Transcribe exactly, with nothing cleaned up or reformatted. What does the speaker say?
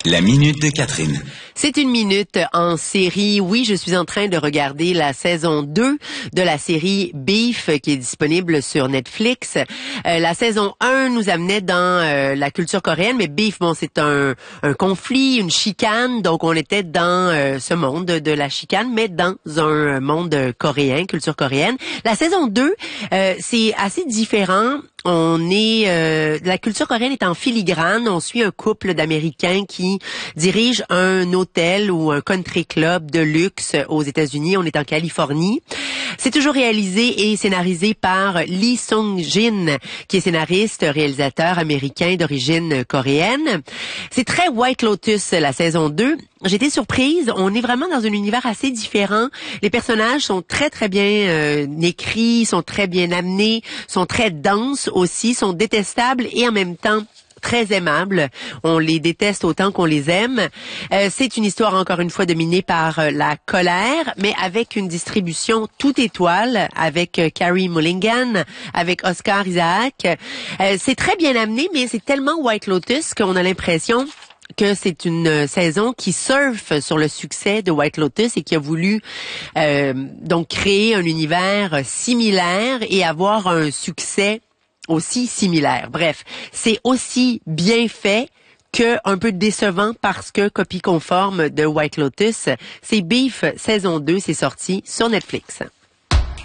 La minute de Catherine. C'est une minute en série. Oui, je suis en train de regarder la saison deux de la série Beef qui est disponible sur Netflix. Euh, la saison un nous amenait dans euh, la culture coréenne, mais Beef, bon, c'est un, un conflit, une chicane. Donc, on était dans euh, ce monde de la chicane, mais dans un monde coréen, culture coréenne. La saison deux, euh, c'est assez différent. On est euh, la culture coréenne est en filigrane. On suit un couple d'Américains qui dirige un hôtel ou un country club de luxe aux États-Unis. On est en Californie. C'est toujours réalisé et scénarisé par Lee Sung-jin, qui est scénariste, réalisateur américain d'origine coréenne. C'est très White Lotus, la saison deux. J'étais surprise. On est vraiment dans un univers assez différent. Les personnages sont très, très bien euh, écrits, sont très bien amenés, sont très denses aussi, sont détestables et en même temps très aimables. On les déteste autant qu'on les aime. Euh, c'est une histoire, encore une fois, dominée par euh, la colère, mais avec une distribution toute étoile, avec euh, Carey Mulligan, avec Oscar Isaac. Euh, c'est très bien amené, mais c'est tellement White Lotus qu'on a l'impression que c'est une saison qui surfe sur le succès de White Lotus et qui a voulu euh, donc créer un univers similaire et avoir un succès aussi similaire. Bref, c'est aussi bien fait que un peu décevant parce que copie conforme de White Lotus. C'est Beef saison deux, c'est sorti sur Netflix.